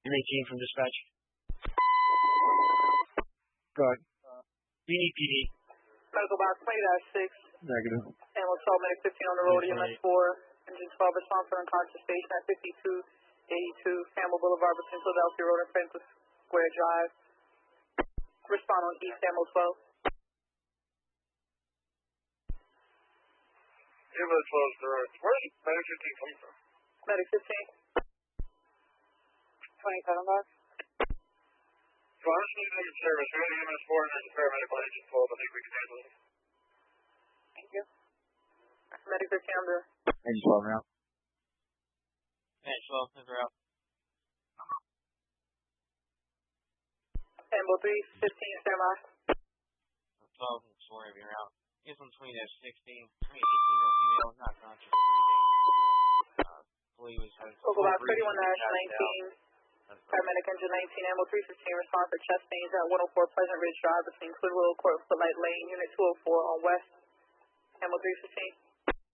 18 from dispatch. Go ahead. Unique PD. Medical box 20-6. Negative. Animal 12, medic 15 on the road, EMS 4. Engine 12, response for unconscious station at 5282 Campbell Boulevard between Philadelphia Road and Franklin Square Drive. Respond on East Animal 12. Animal 12 direct. Where's medic 15 coming from? Medic 15. 27 box. So I'm just leaving them in service. We have the EMS 4 and there's a paramedic on engine 12. I think we can handle it. Thank you. Medic 15 on the... Engine 12 now. Engine 12 is out. Animal 3, 15, stand by. 12 and 4 of your out. Here's on 20-16. 18 female, not conscious breathing. Believe was having some Local box 31-19. Paramedic engine 19, Animal 315, respond for chest pains at 104 Pleasant Ridge Drive between Clearwell Court, Footlight Lane, Unit 204 on West. Animal 315.